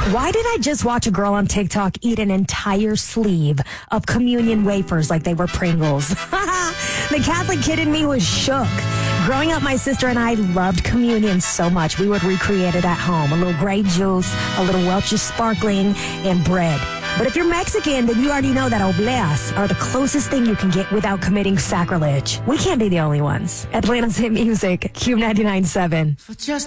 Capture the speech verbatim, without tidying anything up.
Why did I just watch a girl on TikTok eat an entire sleeve of communion wafers like they were Pringles? The Catholic kid in me was shook. Growing up, my sister and I loved communion so much. We would recreate it at home. A little grape juice, a little Welch's sparkling, and bread. But if you're Mexican, then you already know that obleas are the closest thing you can get without committing sacrilege. We can't be the only ones. Atlanta's Hit Music, Q ninety-nine point seven.